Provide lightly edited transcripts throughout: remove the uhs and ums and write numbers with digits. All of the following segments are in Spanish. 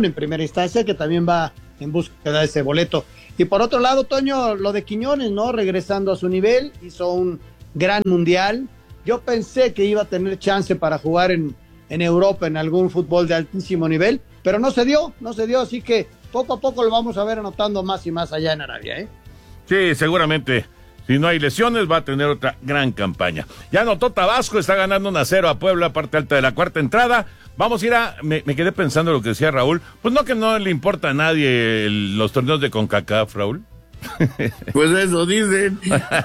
en primera instancia, que también va en búsqueda de ese boleto. Y por otro lado, Toño, lo de Quiñones, ¿no? Regresando a su nivel, hizo un gran mundial. Yo pensé que iba a tener chance para jugar en Europa, en algún fútbol de altísimo nivel, pero no se dio, así que poco a poco lo vamos a ver anotando más y más allá en Arabia, ¿eh? Sí, seguramente. Si no hay lesiones, va a tener otra gran campaña. Ya anotó Tabasco, está ganando 1-0 a Puebla, parte alta de la cuarta entrada. Vamos a ir me quedé pensando lo que decía Raúl. Pues no, que no le importa a nadie los torneos de CONCACAF, Raúl. Pues eso dicen.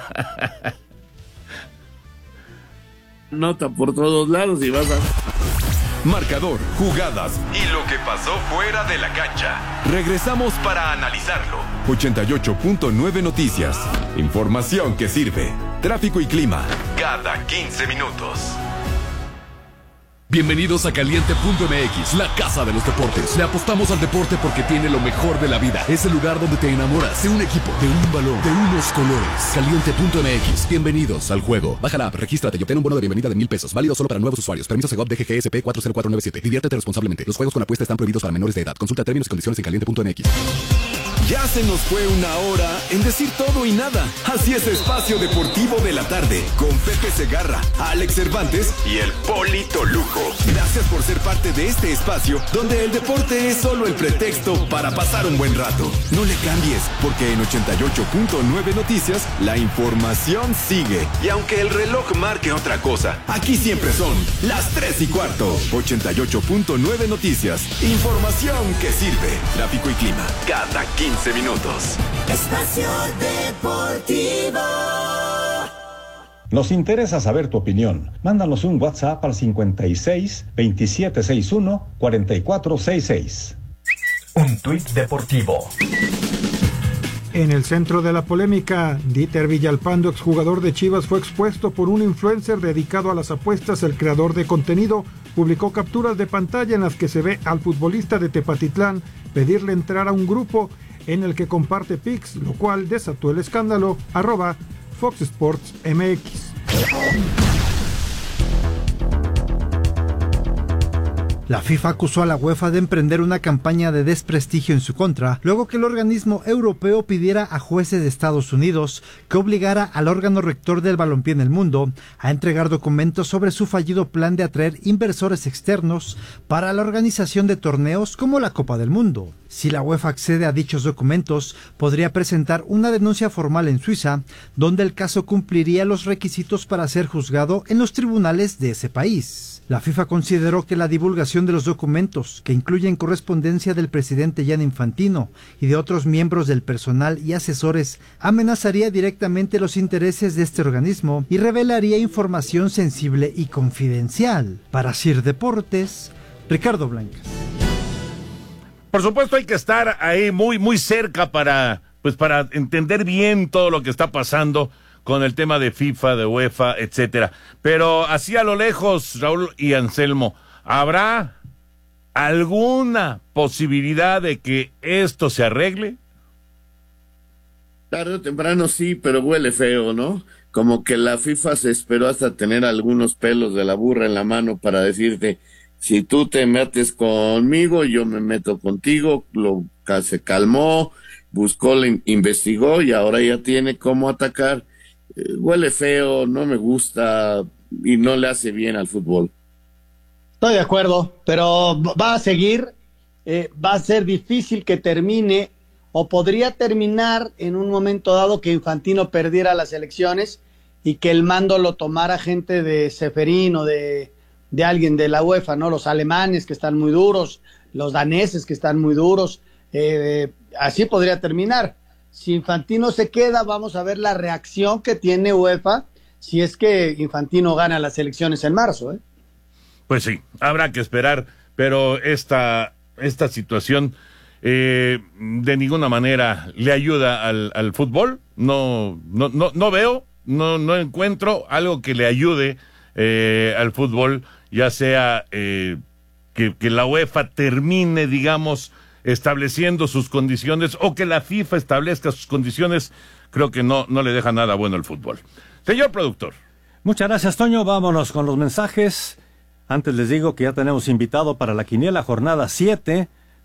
Nota por todos lados y vas a... Marcador, jugadas y lo que pasó fuera de la cancha. Regresamos para analizarlo. 88.9 Noticias. Información que sirve. Tráfico y clima cada 15 minutos. Bienvenidos a Caliente.mx, la casa de los deportes. Le apostamos al deporte porque tiene lo mejor de la vida. Es el lugar donde te enamoras de un equipo, de un balón, de unos colores. Caliente.mx, bienvenidos al juego. Baja la app, regístrate y obtén un bono de bienvenida de $1,000. Válido solo para nuevos usuarios. Permiso Segov DGGSP 40497. Diviértete responsablemente. Los juegos con apuesta están prohibidos para menores de edad. Consulta términos y condiciones en Caliente.mx. Ya se nos fue una hora en decir todo y nada. Así es Espacio Deportivo de la Tarde, con Pepe Segarra, Alex Cervantes y el Polito Luco. Gracias por ser parte de este espacio, donde el deporte es solo el pretexto para pasar un buen rato. No le cambies, porque en 88.9 Noticias, la información sigue. Y aunque el reloj marque otra cosa, aquí siempre son las 3:15. 88.9 Noticias, información que sirve. Tráfico y clima, cada 15 minutos. Espacio Deportivo. Nos interesa saber tu opinión. Mándanos un WhatsApp al 56 2761 4466. Un tuit deportivo. En el centro de la polémica, Dieter Villalpando, exjugador de Chivas, fue expuesto por un influencer dedicado a las apuestas. El creador de contenido publicó capturas de pantalla en las que se ve al futbolista de Tepatitlán pedirle entrar a un grupo en el que comparte pics, lo cual desató el escándalo. @Fox Sports MX. La FIFA acusó a la UEFA de emprender una campaña de desprestigio en su contra, luego que el organismo europeo pidiera a jueces de Estados Unidos que obligara al órgano rector del balompié en el mundo a entregar documentos sobre su fallido plan de atraer inversores externos para la organización de torneos como la Copa del Mundo. Si la UEFA accede a dichos documentos, podría presentar una denuncia formal en Suiza, donde el caso cumpliría los requisitos para ser juzgado en los tribunales de ese país. La FIFA consideró que la divulgación de los documentos, que incluyen correspondencia del presidente Gianni Infantino y de otros miembros del personal y asesores, amenazaría directamente los intereses de este organismo y revelaría información sensible y confidencial. Para CIR Deportes, Ricardo Blancas. Por supuesto hay que estar ahí muy cerca para entender bien todo lo que está pasando con el tema de FIFA, de UEFA, etcétera. Pero así a lo lejos, Raúl y Anselmo, ¿habrá alguna posibilidad de que esto se arregle? Tarde o temprano sí, pero huele feo, ¿no? Como que la FIFA se esperó hasta tener algunos pelos de la burra en la mano para decirte, si tú te metes conmigo, yo me meto contigo. Se calmó, buscó, investigó y ahora ya tiene cómo atacar. Huele feo, no me gusta y no le hace bien al fútbol. Estoy de acuerdo, pero va a seguir, va a ser difícil que termine, o podría terminar en un momento dado que Infantino perdiera las elecciones y que el mando lo tomara gente de Ceferín o de alguien de la UEFA, ¿no? Los alemanes que están muy duros, los daneses que están muy duros, así podría terminar. Si Infantino se queda, vamos a ver la reacción que tiene UEFA si es que Infantino gana las elecciones en marzo, ¿eh? Pues sí, habrá que esperar, pero esta situación de ninguna manera le ayuda al fútbol. No veo, no encuentro algo que le ayude al fútbol, ya sea que la UEFA termine, digamos, estableciendo sus condiciones, o que la FIFA establezca sus condiciones. Creo que no le deja nada bueno al fútbol. Señor productor. Muchas gracias, Toño. Vámonos con los mensajes. Antes les digo que ya tenemos invitado para la quiniela jornada 7,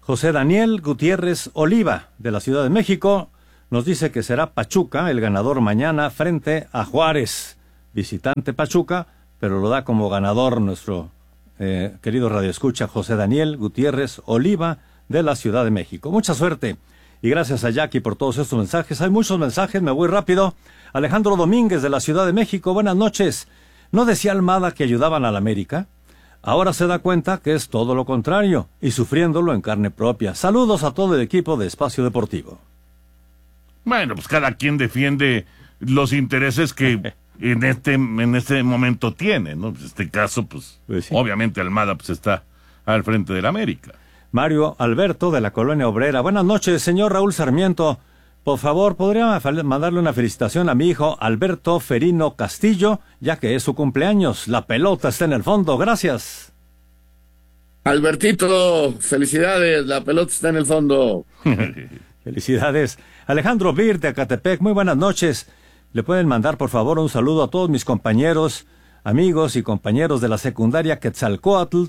José Daniel Gutiérrez Oliva, de la Ciudad de México, nos dice que será Pachuca el ganador mañana frente a Juárez. Visitante Pachuca, pero lo da como ganador nuestro querido radioescucha José Daniel Gutiérrez Oliva, de la Ciudad de México. Mucha suerte y gracias a Jackie por todos estos mensajes. Hay muchos mensajes, me voy rápido. Alejandro Domínguez, de la Ciudad de México, buenas noches. ¿No decía Almada que ayudaban a la América? Ahora se da cuenta que es todo lo contrario y sufriéndolo en carne propia. Saludos a todo el equipo de Espacio Deportivo. Bueno, pues cada quien defiende los intereses que en este momento tiene, ¿no? En este caso, pues sí. Obviamente Almada pues está al frente de la América. Mario Alberto, de la Colonia Obrera. Buenas noches, señor Raúl Sarmiento. Por favor, ¿podría mandarle una felicitación a mi hijo Alberto Ferino Castillo, ya que es su cumpleaños? La pelota está en el fondo. Gracias. Albertito, felicidades. La pelota está en el fondo. Felicidades. Alejandro Bir, de Acatepec. Muy buenas noches. ¿Le pueden mandar, por favor, un saludo a todos mis compañeros, amigos y compañeros de la secundaria Quetzalcóatl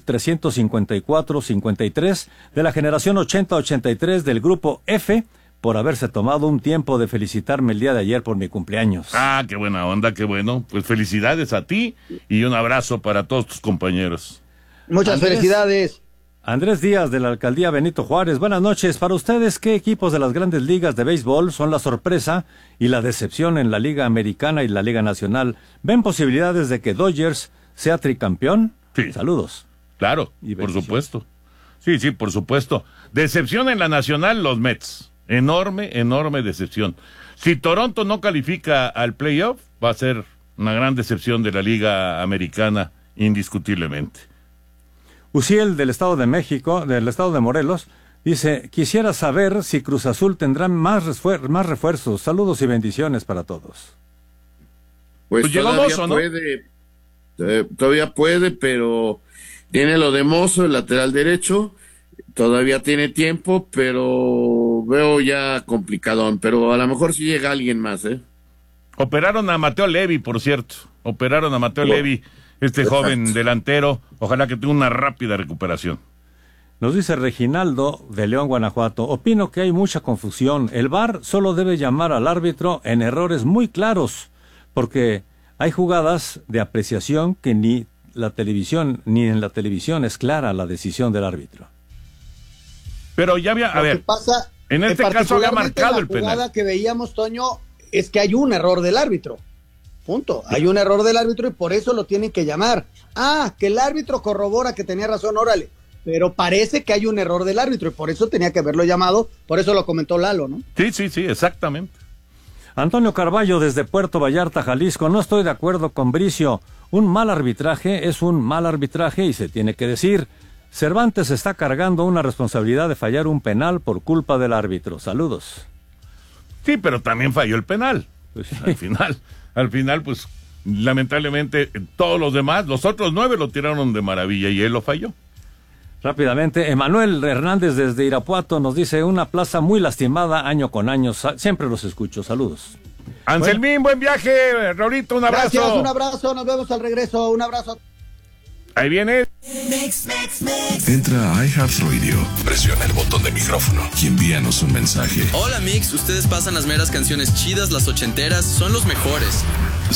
354-53 de la generación 80-83 del grupo F, por haberse tomado un tiempo de felicitarme el día de ayer por mi cumpleaños? Ah, qué buena onda, qué bueno. Pues felicidades a ti y un abrazo para todos tus compañeros. Muchas felicidades. Andrés Díaz, de la Alcaldía Benito Juárez. Buenas noches. Para ustedes, ¿qué equipos de las grandes ligas de béisbol son la sorpresa y la decepción en la Liga Americana y la Liga Nacional? ¿Ven posibilidades de que Dodgers sea tricampeón? Sí. Saludos. Claro, por supuesto. Sí, por supuesto. Decepción en la Nacional, los Mets. Enorme decepción. Si Toronto no califica al playoff, va a ser una gran decepción de la Liga Americana, indiscutiblemente. Uciel, del Estado de México, del Estado de Morelos, dice: quisiera saber si Cruz Azul tendrá más refuerzos. Saludos y bendiciones para todos. Pues todavía Mozo, ¿no? Todavía puede, pero tiene lo de Mozo, el lateral derecho. Todavía tiene tiempo, pero veo ya complicadón. Pero a lo mejor sí llega alguien más, ¿eh? Operaron a Mateo Levy, por cierto. Levy, este joven delantero. Ojalá que tenga una rápida recuperación. Nos dice Reginaldo, de León, Guanajuato: opino que hay mucha confusión. El VAR solo debe llamar al árbitro en errores muy claros, porque hay jugadas de apreciación que ni en la televisión es clara la decisión del árbitro. Pero ya había, en este caso había marcado el penal. La jugada que veíamos, Toño, es que hay un error del árbitro. Punto. Hay un error del árbitro y por eso lo tienen que llamar. Ah, que el árbitro corrobora que tenía razón, órale. Pero parece que hay un error del árbitro y por eso tenía que haberlo llamado. Por eso lo comentó Lalo, ¿no? Sí, exactamente. Antonio Carballo, desde Puerto Vallarta, Jalisco: no estoy de acuerdo con Bricio. Un mal arbitraje es un mal arbitraje y se tiene que decir. Cervantes está cargando una responsabilidad de fallar un penal por culpa del árbitro. Saludos. Sí, pero también falló el penal. Pues sí. Al final, pues, lamentablemente, todos los demás, los otros 9 lo tiraron de maravilla y él lo falló. Rápidamente, Emanuel Hernández, desde Irapuato, nos dice: una plaza muy lastimada año con año. Siempre los escucho. Saludos. Anselmín, buen viaje. Raulito, un abrazo. Gracias, un abrazo. Nos vemos al regreso. Un abrazo. Ahí viene. Entra a iHeartRadio, presiona el botón de micrófono y envíanos un mensaje. Hola Mix, ustedes pasan las meras canciones chidas, las ochenteras, son los mejores.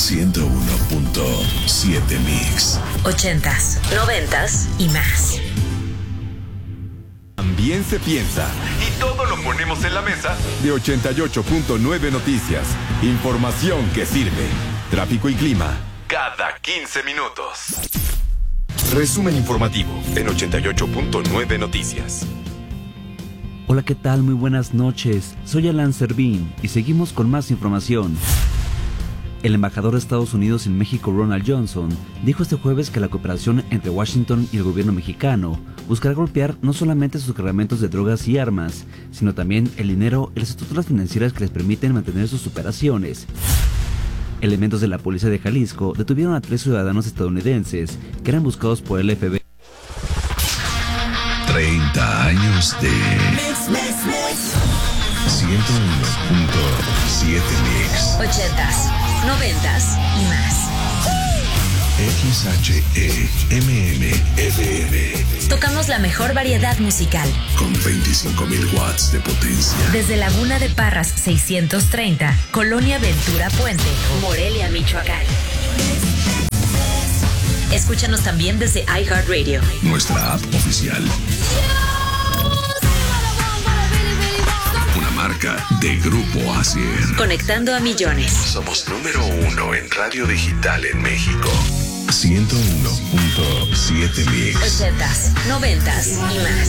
101.7 Mix. 80s, 90s y más. También se piensa, y todo lo ponemos en la mesa de 88.9 Noticias. Información que sirve. Tráfico y clima cada 15 minutos. Resumen informativo en 88.9 Noticias. Hola, ¿qué tal? Muy buenas noches. Soy Alan Servín y seguimos con más información. El embajador de Estados Unidos en México, Ronald Johnson, dijo este jueves que la cooperación entre Washington y el gobierno mexicano buscará golpear no solamente sus cargamentos de drogas y armas, sino también el dinero y las estructuras financieras que les permiten mantener sus operaciones. Elementos de la policía de Jalisco detuvieron a 3 ciudadanos estadounidenses que eran buscados por el FBI. 30 años de 101.7 Mix. 80s, 90s y más. XHEMMFM. Tocamos la mejor variedad musical. Con 25,000 watts de potencia. Desde Laguna de Parras 630, Colonia Ventura Puente, Morelia, Michoacán. Escúchanos también desde iHeartRadio. Nuestra app oficial. Una marca de Grupo Asier. Conectando a millones. Somos número 1 en radio digital en México. 101.7 Mix. 80s, 90s y más.